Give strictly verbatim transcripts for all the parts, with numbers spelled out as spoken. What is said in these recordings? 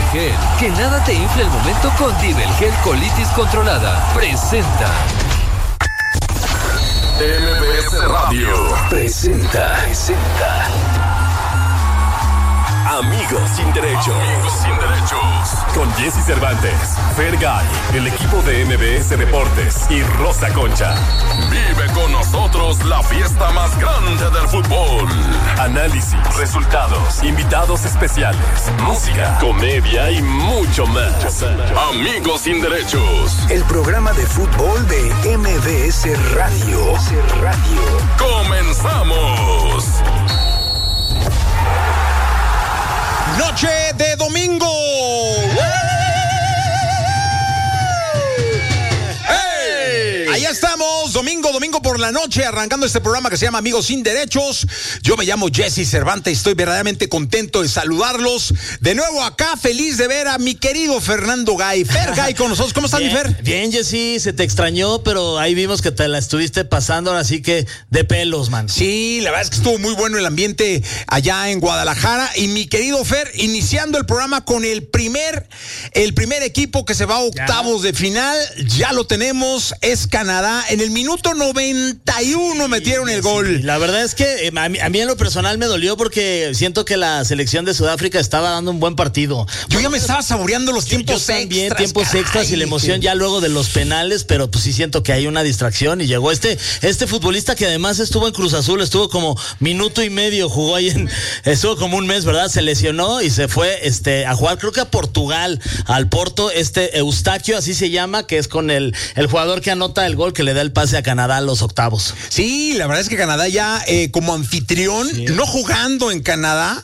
Gel. Que nada te infle el momento con Divel Gel Colitis Controlada. Presenta. M B S Radio presenta. Presenta. Amigos sin derechos. Amigos sin derechos. Con Jesse Cervantes, Fergay, el equipo de M B S Deportes y Rosa Concha. Vive con nosotros la fiesta más grande del fútbol. Análisis, resultados, invitados especiales, música, comedia y mucho más. Amigos sin derechos. El programa de fútbol de M B S Radio. Radio. ¡Comenzamos! Noche de domingo. ¡Hey! Ahí estamos, domingo, domingo por la noche, arrancando este programa que se llama Amigos sin Derechos. Yo me llamo Jesse Cervantes y estoy verdaderamente contento de saludarlos. De nuevo acá, feliz de ver a mi querido Fernando Gay. Fer Gay con nosotros. ¿Cómo estás, mi Fer? Bien, Jesse, se te extrañó, pero ahí vimos que te la estuviste pasando, ahora sí que de pelos, man. Sí, la verdad es que estuvo muy bueno el ambiente allá en Guadalajara. Y mi querido Fer, iniciando el programa con el primer, el primer equipo que se va a octavos ya. de final. Ya lo tenemos, es Canadá. En el minuto noventa y uno sí, metieron el gol. Sí, la verdad es que eh, a, mí, a mí en lo personal me dolió porque siento que la selección de Sudáfrica estaba dando un buen partido. Yo bueno, ya me estaba saboreando los tiempos yo, yo también, extras. tiempos caray, extras y la emoción sí. ya luego de los penales, pero pues sí siento que hay una distracción y llegó este, este futbolista que además estuvo en Cruz Azul, estuvo como minuto y medio, jugó ahí en, estuvo como un mes, ¿verdad? Se lesionó y se fue este a jugar, creo que a Portugal, al Porto, este Eustaquio, así se llama, que es con el, el jugador que anota el gol que le da el pase a Canadá a los octavos. Sí, la verdad es que Canadá ya eh, como anfitrión, sí. no jugando en Canadá,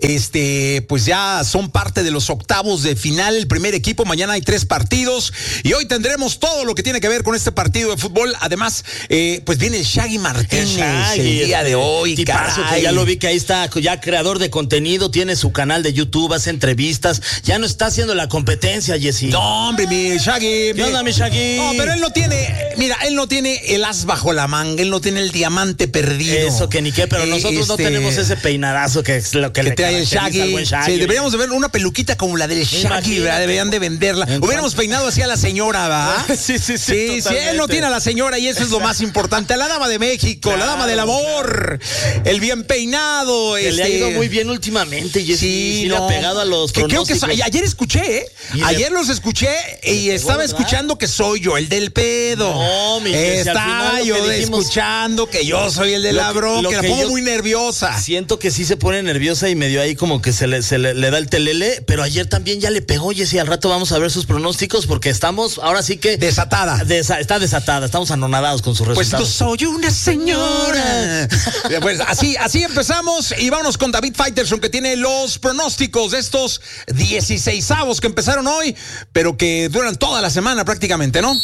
este, pues ya son parte de los octavos de final, el primer equipo. Mañana hay tres partidos y hoy tendremos todo lo que tiene que ver con este partido de fútbol. Además, eh, pues viene Shaggy Martínez el, Shaggy, el día de hoy, tipazo, que ya lo vi que ahí está, ya creador de contenido, tiene su canal de YouTube, hace entrevistas, ya no está haciendo la competencia, Jesse. No, hombre, mi Shaggy. ¿Qué onda, mi Shaggy? No, pero él no tiene, mira, él no tiene el as bajo la manga, él no tiene el diamante perdido. Eso que ni qué, pero eh, nosotros este, no tenemos ese peinadazo que es lo que, que le trae el Shaggy. Shaggy. Sí, deberíamos de ver una peluquita como la del Shaggy, ¿verdad? Deberían de venderla. Hubiéramos peinado así a la señora, ¿verdad? Sí, sí, sí. Sí, sí, él no tiene a la señora y eso es lo más importante. A la dama de México, claro, la dama del amor, claro. El bien peinado. Que este... le ha ido muy bien últimamente, Jesse. Sí, sí no. Le ha pegado a los que creo que so... ayer escuché, ¿eh? Ayer los escuché y estaba ¿verdad? escuchando que soy yo el del pedo. No, mi Estaba yo que dijimos... escuchando que yo soy el de la bronca, que la pongo muy nerviosa. Siento que sí se pone nerviosa y medio ahí como que se le, se le, le da el telele, pero ayer también ya le pegó, Jesse. Al rato vamos a ver sus pronósticos porque estamos, ahora sí que... Desatada. Desa, está desatada, estamos anonadados con sus resultados. Pues yo soy una señora. Pues así, así empezamos y vámonos con David Faitelson, que tiene los pronósticos de estos dieciseisavos que empezaron hoy, pero que duran toda la semana prácticamente, ¿no?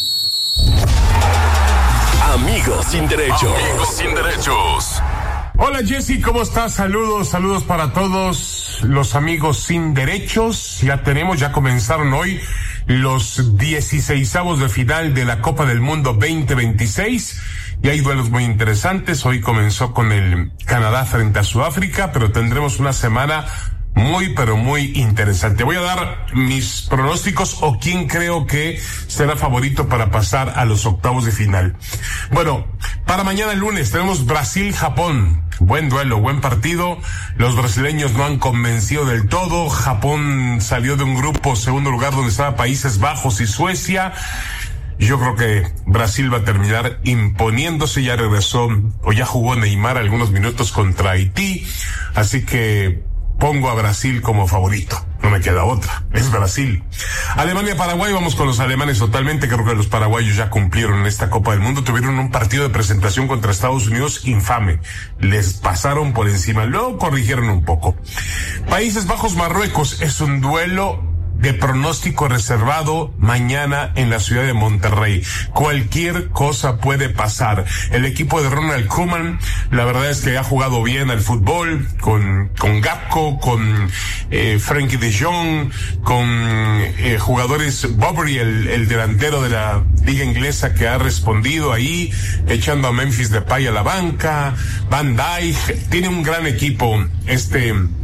Amigos sin derechos. Amigos sin derechos. Hola Jesse, ¿cómo estás? Saludos, saludos para todos los amigos sin derechos. Ya tenemos, ya comenzaron hoy los dieciseisavos de final de la Copa del Mundo veinte veintiséis. Y hay duelos muy interesantes. Hoy comenzó con el Canadá frente a Sudáfrica, pero tendremos una semana muy, pero muy interesante. Voy a dar mis pronósticos o quién creo que será favorito para pasar a los octavos de final. Bueno, para mañana el lunes tenemos Brasil-Japón. Buen duelo, buen partido. Los brasileños no han convencido del todo. Japón salió de un grupo segundo lugar donde estaba Países Bajos y Suecia. Yo creo que Brasil va a terminar imponiéndose. Ya regresó o ya jugó Neymar algunos minutos contra Haití. Así que pongo a Brasil como favorito. No me queda otra. Es Brasil. Alemania-Paraguay, vamos con los alemanes totalmente. Creo que los paraguayos ya cumplieron en esta Copa del Mundo. Tuvieron un partido de presentación contra Estados Unidos infame. Les pasaron por encima. Luego corrigieron un poco. Países Bajos-Marruecos es un duelo de pronóstico reservado mañana en la ciudad de Monterrey. Cualquier cosa puede pasar. El equipo de Ronald Koeman, la verdad es que ha jugado bien al fútbol, con, con Gakpo, con eh, Frenkie de Jong, con eh, jugadores, Bobry, el, el delantero de la liga inglesa, que ha respondido ahí, echando a Memphis Depay a la banca, Van Dijk. Tiene un gran equipo este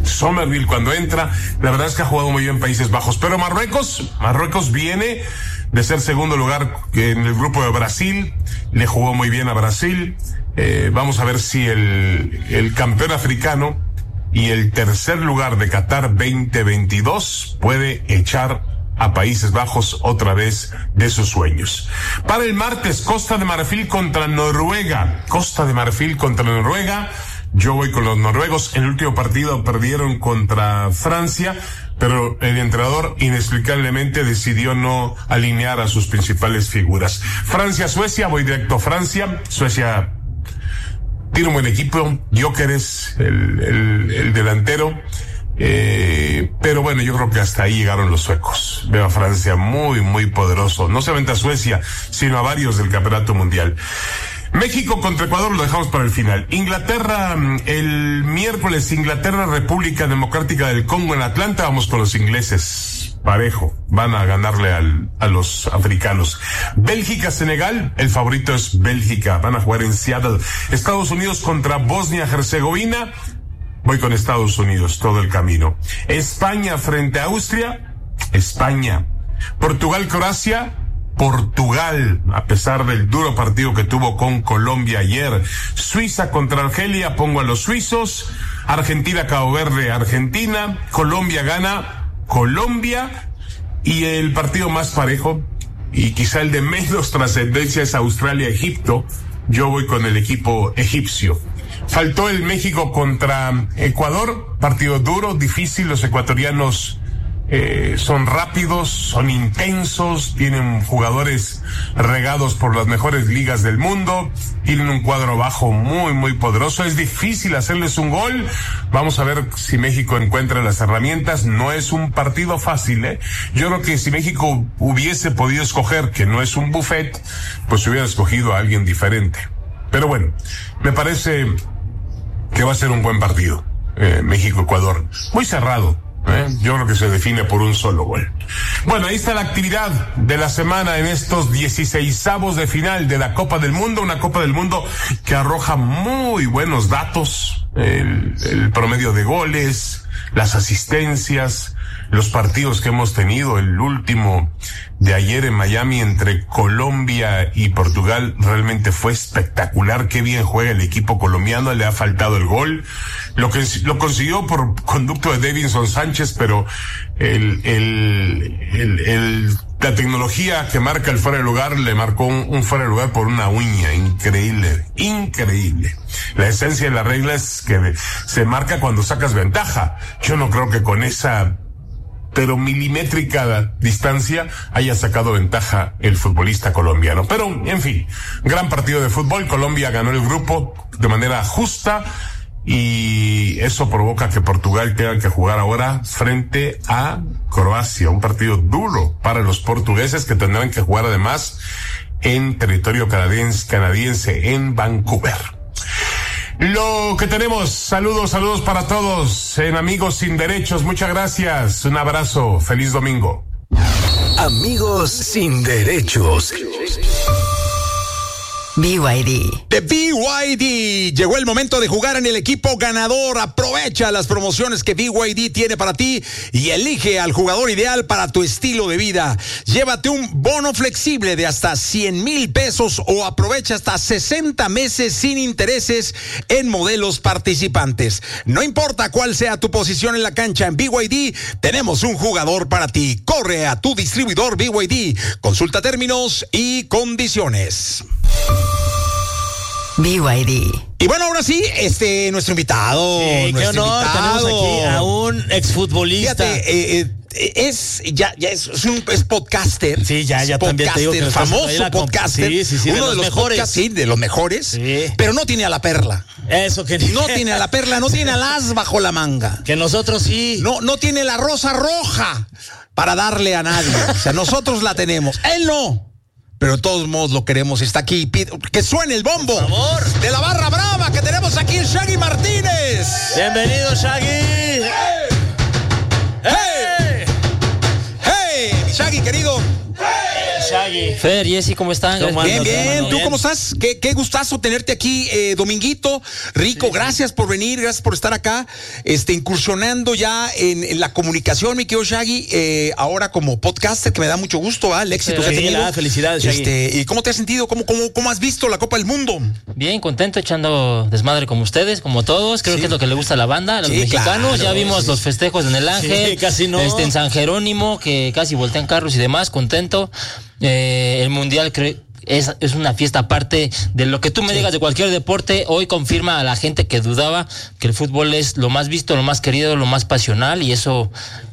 Somerville cuando entra. La verdad es que ha jugado muy bien Países Bajos. Pero Marruecos, Marruecos viene de ser segundo lugar en el grupo de Brasil. Le jugó muy bien a Brasil. Eh, vamos a ver si el, el campeón africano y el tercer lugar de Qatar veinte veintidós puede echar a Países Bajos otra vez de sus sueños. Para el martes, Costa de Marfil contra Noruega. Costa de Marfil contra Noruega. Yo voy con los noruegos. En el último partido perdieron contra Francia, pero el entrenador inexplicablemente decidió no alinear a sus principales figuras. Francia-Suecia, voy directo a Francia. Suecia tiene un buen equipo. Gyökeres, el, el, el delantero. Eh, pero bueno, yo creo que hasta ahí llegaron los suecos. Veo a Francia muy, muy poderoso. No solamente a Suecia, sino a varios del campeonato mundial. México contra Ecuador lo dejamos para el final. Inglaterra, el miércoles, Inglaterra, República Democrática del Congo en Atlanta. Vamos con los ingleses. Parejo. Van a ganarle al, a los africanos. Bélgica, Senegal. El favorito es Bélgica. Van a jugar en Seattle. Estados Unidos contra Bosnia-Herzegovina. Voy con Estados Unidos todo el camino. España frente a Austria. España. Portugal, Croacia. Portugal, a pesar del duro partido que tuvo con Colombia ayer. Suiza contra Argelia, pongo a los suizos. Argentina, Cabo Verde, Argentina. Colombia gana, Colombia. Y el partido más parejo, y quizá el de menos trascendencia, es Australia-Egipto. Yo voy con el equipo egipcio. Faltó el México contra Ecuador, partido duro, difícil. Los ecuatorianos Eh, son rápidos, son intensos, tienen jugadores regados por las mejores ligas del mundo, tienen un cuadro bajo muy, muy poderoso. Es difícil hacerles un gol. Vamos a ver si México encuentra las herramientas. No es un partido fácil, ¿eh? Yo creo que si México hubiese podido escoger, que no es un buffet, pues hubiera escogido a alguien diferente. Pero bueno, me parece que va a ser un buen partido. Eh, México-Ecuador. Muy cerrado. ¿Eh? Yo creo que se define por un solo gol. Bueno, ahí está la actividad de la semana en estos dieciseisavos de final de la Copa del Mundo, una Copa del Mundo que arroja muy buenos datos, el, el promedio de goles, las asistencias, los partidos que hemos tenido, el último de ayer en Miami entre Colombia y Portugal realmente fue espectacular. Qué bien juega el equipo colombiano, le ha faltado el gol. Lo que lo consiguió por conducto de Davinson Sánchez, pero el, el, el, el, la tecnología que marca el fuera de lugar le marcó un, un fuera de lugar por una uña. Increíble, increíble. La esencia de la regla es que se marca cuando sacas ventaja. Yo no creo que con esa pero milimétrica distancia haya sacado ventaja el futbolista colombiano. Pero, en fin, gran partido de fútbol. Colombia ganó el grupo de manera justa y eso provoca que Portugal tenga que jugar ahora frente a Croacia. Un partido duro para los portugueses, que tendrán que jugar además en territorio canadiense, canadiense en Vancouver. Lo que tenemos, saludos, saludos para todos en Amigos Sin Derechos. Muchas gracias, un abrazo, feliz domingo. Amigos Sin Derechos. B Y D. De B Y D. Llegó el momento de jugar en el equipo ganador. Aprovecha las promociones que B Y D tiene para ti y elige al jugador ideal para tu estilo de vida. Llévate un bono flexible de hasta cien mil pesos o aprovecha hasta sesenta meses sin intereses en modelos participantes. No importa cuál sea tu posición en la cancha, en B Y D tenemos un jugador para ti. Corre a tu distribuidor B Y D. Consulta términos y condiciones. B Y D. Y bueno, ahora sí, este, nuestro invitado. Sí, nuestro qué honor, invitado. tenemos aquí a un exfutbolista. Fíjate, eh, eh, es, ya, ya es, es un es podcaster. Sí, ya, ya es también te digo que podcaster, nos famoso trae la comp- podcaster. Sí, sí, sí, de uno los de los mejores. podcasts, sí, de los mejores. Sí. Pero no tiene a la perla. Eso que No tiene a la perla, no tiene al as bajo la manga. Que nosotros sí. No, no tiene la rosa roja para darle a nadie. O sea, nosotros la tenemos. Él no. Pero de todos modos lo queremos, está aquí. Pide, que suene el bombo. Por favor. De la barra brava que tenemos aquí, el Shaggy Martínez. Bienvenido, Shaggy. ¡Hey! ¡Hey! ¡Hey! Mi Shaggy, querido. Shaggy. Shaggy? Fer, Jessy, ¿cómo están? ¿Cómo Bien, andas, bien. hermano? ¿Tú Bien. cómo estás? Qué, qué gustazo tenerte aquí, eh, Dominguito. Rico, sí. Gracias por venir, gracias por estar acá, este, incursionando ya en, en la comunicación, mi querido Shaggy, eh, ahora como podcaster, que me da mucho gusto, ¿eh? El éxito sí, que ha tenido. la, felicidades, Shaggy. Este, ¿y cómo te has sentido? ¿Cómo, cómo, ¿Cómo has visto la Copa del Mundo? Bien, contento, echando desmadre como ustedes, como todos. Creo Sí. que es lo que le gusta a la banda, a los Sí, mexicanos. claro, ya vimos sí. los festejos en el Ángel, Sí, casi no. este, en San Jerónimo, que casi voltean carros y demás, contento. Eh, el Mundial creo Es, es una fiesta aparte de lo que tú me sí. digas de cualquier deporte. Hoy confirma a la gente que dudaba que el fútbol es lo más visto, lo más querido, lo más pasional, y eso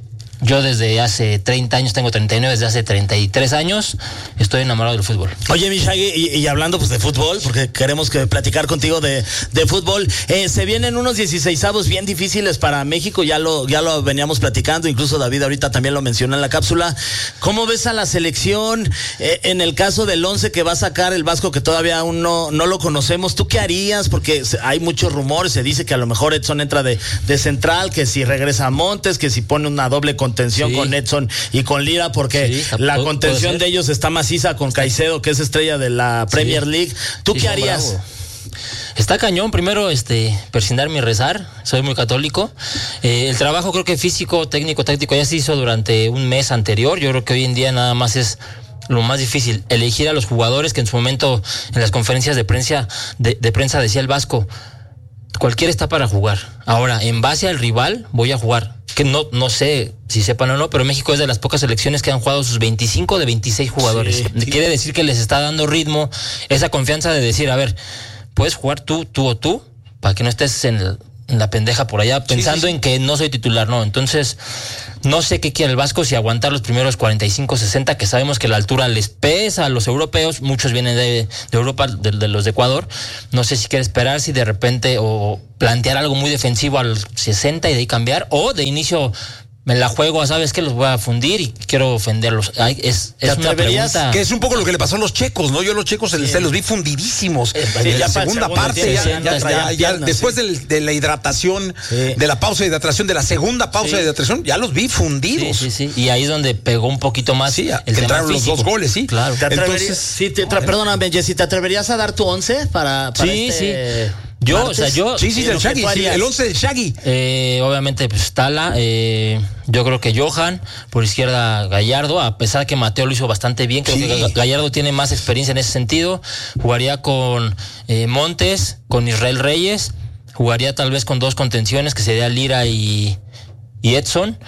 yo desde hace treinta años, tengo treinta y nueve, desde hace treinta y tres años estoy enamorado del fútbol. Oye, mi Shaggy, y, y hablando pues de fútbol, porque queremos que platicar contigo de, de fútbol, eh, se vienen unos dieciseisavos bien difíciles para México, ya lo, ya lo veníamos platicando, incluso David ahorita también lo mencionó en la cápsula. ¿Cómo ves a la selección eh, en el caso del once que va a sacar el Vasco, que todavía aún no, no lo conocemos? ¿Tú qué harías? Porque hay muchos rumores, se dice que a lo mejor Edson entra de, de central, que si regresa a Montes, que si pone una doble contención sí. con Edson y con Lira, porque sí, la contención de ellos está maciza con Caicedo, que es estrella de la Premier sí. League. ¿Tú sí, qué harías? Bravo. Está cañón. Primero, este, persignarme y rezar. Soy muy católico. Eh, el trabajo, creo que físico, técnico, táctico, ya se hizo durante un mes anterior. Yo creo que hoy en día nada más es lo más difícil, elegir a los jugadores, que en su momento en las conferencias de prensa, de, de prensa decía el Vasco, cualquiera está para jugar. Ahora, en base al rival, voy a jugar. Que no, no sé si sepan o no, pero México es de las pocas selecciones que han jugado sus veinticinco de veintiséis jugadores. Sí, Quiere sí. decir que les está dando ritmo, esa confianza de decir, a ver, puedes jugar tú, tú o tú, para que no estés en, el, en la pendeja por allá pensando sí, sí, sí. en que no soy titular, no. Entonces, no sé qué quiere el Vasco, si aguantar los primeros cuarenta y cinco, sesenta, que sabemos que la altura les pesa a los europeos, muchos vienen de, de Europa, de, de los de Ecuador. No sé si quiere esperar, si de repente, o plantear algo muy defensivo al sesenta y de ahí cambiar, o de inicio me la juego, ¿sabes qué? Los voy a fundir y quiero ofenderlos. Ay, es es una pregunta. Que es un poco lo que le pasó a los checos, ¿no? Yo a los checos sí. se los vi fundidísimos. Sí, en la segunda parte, ya, ya, ya, ya después sí. del, de la hidratación, sí. de la pausa de hidratación, de la segunda pausa sí. de hidratación, ya los vi fundidos. Sí, sí, sí. Y ahí es donde pegó un poquito más. Sí, el entraron los dos goles, sí. Claro. ¿Te Entonces, sí, te, tra- perdóname, Jessy, ¿te atreverías a dar tu once para, para sí, este... sí. Yo, martes? o sea, yo... Sí, sí, del Shaggy, sí, el once del Shaggy. Eh, obviamente, pues, Tala, eh, yo creo que Johan, por izquierda Gallardo, a pesar de que Mateo lo hizo bastante bien, creo sí. que Gallardo tiene más experiencia en ese sentido. Jugaría con eh, Montes, con Israel Reyes, jugaría tal vez con dos contenciones, que sería Lira y, y Edson.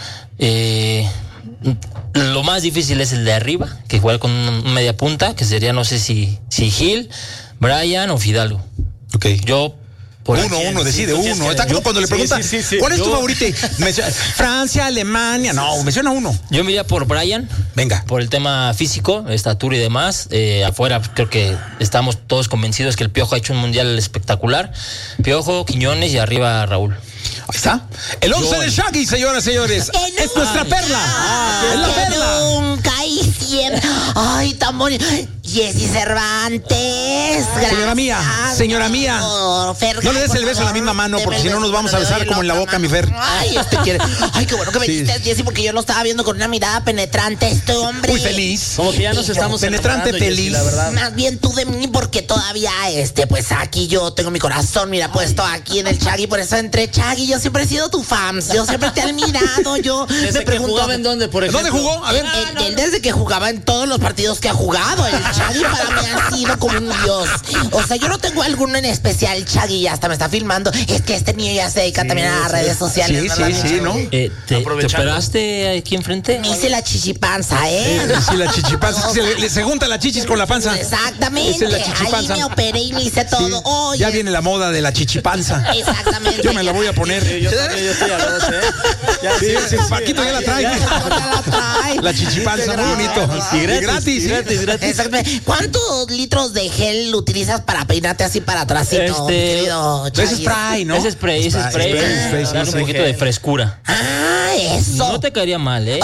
Eh, lo más difícil es el de arriba, que jugar con un media punta, que sería, no sé si, si Gil, Brian o Fidalgo. Okay. Yo Por uno, uno, decide sí, uno. Está como cuando le preguntan, sí, sí, sí, sí. ¿cuál es yo... tu favorito? Francia, Alemania. No, menciona uno. Yo me iría por Brian. Venga. Por el tema físico, estatura y demás. Eh, afuera creo que estamos todos convencidos que el Piojo ha hecho un mundial espectacular. Piojo, Quiñones y arriba Raúl. Ahí está. El once de Shaggy, señoras y señores. Es nuestra perla. Ah, es la perla. Nunca y siempre. Ay, tan bonito. Jessy Cervantes. Gracias. Señora mía, señora mía. Fer, no le des el beso en la misma mano, porque si no nos vamos a besar como en la boca, mi Fer. Ay, este quiere. Ay, qué bueno que me sí. dijiste, Jessy, porque yo lo estaba viendo con una mirada penetrante, este hombre. Muy feliz. Como que ya nos estamos penetrante, feliz. Jessy, la verdad. Más bien tú de mí, porque todavía, este, pues aquí yo tengo mi corazón, mira, puesto aquí en el Shaggy, por eso entre Shaggy, yo siempre he sido tu fan, yo siempre te he admirado, yo desde me pregunto. ¿Jugaba en dónde, por ejemplo? ¿Dónde jugó? A ver. Él, no, él desde que jugaba en todos los partidos que ha jugado, el Shaggy para mí ha sido como un dios. O sea, yo no tengo alguno en especial, Shaggy ya hasta me está filmando. Es que este niño ya se dedica sí, también a las sí, redes sociales. Sí, sí, sí, ¿no? Eh, te, ¿Te operaste aquí enfrente? Me hice la chichipanza, ¿eh? Sí, sí la chichipanza. No, se, le, le, se junta la chichis con la panza. Exactamente. Es la chichipanza. Ahí me operé y me hice todo. Sí, Oye. Ya viene la moda de la chichipanza. Exactamente. Yo me la voy a poner. Sí, yo también, yo estoy a dos, ¿eh? Ya, sí, sí, sí, Paquito ya la trae. Ya, la, trae. La chichipanza, muy bonito. Y gratis. Y gratis, y gratis, gratis. Exactamente. ¿Cuántos litros de gel utilizas para peinarte así para atrásito, este, es spray, ¿no? Es spray, es spray. spray, spray, spray, Dar un poquito de frescura. Ah, eso. No te caería mal, ¿eh?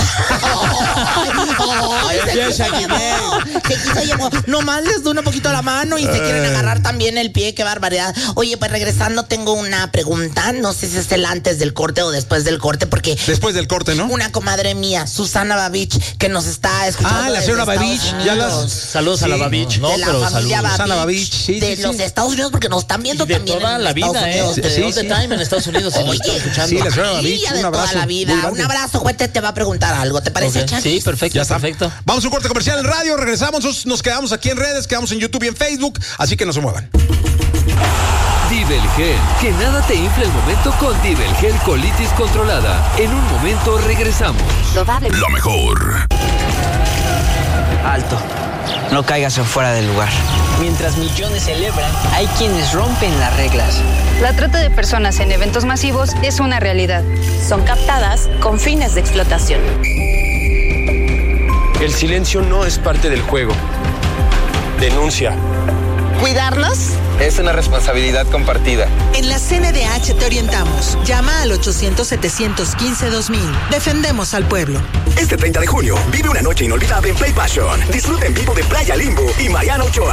Ay, se Bien, quiso Shaggy, llamar, se quiso llamar. Nomás les doy un poquito la mano y se quieren agarrar también el pie, qué barbaridad. Oye, pues regresando tengo una pregunta, no sé si es el antes del corte o después del corte, porque... Después del corte, ¿no? Una comadre mía, Susana Babich, que nos está escuchando. Ah, la desde señora Estados Babich, ya las... Unidos. Saludos a la Sí, Babich. no, de la pero familia saludos. Babich, Susana Babich, sí, de sí, los sí. Estados Unidos, porque nos están viendo Y de también toda en la Estados vida, ¿eh? Unidos. De Sí, all the sí. time en Estados Unidos. se nos está Oye, escuchando. sí, la señora Babich, familia de un toda abrazo la muy vida. grande. Un abrazo, Juete, te va a preguntar algo. ¿Te parece, Ok. Chucky? Sí, perfecto, Ya está. perfecto. Vamos a un corte comercial en radio, regresamos, nos, nos quedamos aquí en redes, quedamos en YouTube y en Facebook, así que no se muevan. Divelgel, que nada te infle el momento con Divelgel colitis controlada. En un momento regresamos. La mejor. Alto, no caigas en fuera del lugar. Mientras millones celebran, hay quienes rompen las reglas. La trata de personas en eventos masivos es una realidad. Son captadas con fines de explotación. El silencio no es parte del juego. Denuncia. ¿Cuidarnos? Es una responsabilidad compartida. En la C N D H te orientamos. Llama al ochocientos, setecientos quince, dos mil. Defendemos al pueblo. Este treinta de junio, vive una noche inolvidable en Play Passion. Disfruta en vivo de Playa Limbo y Mariana Ochoa.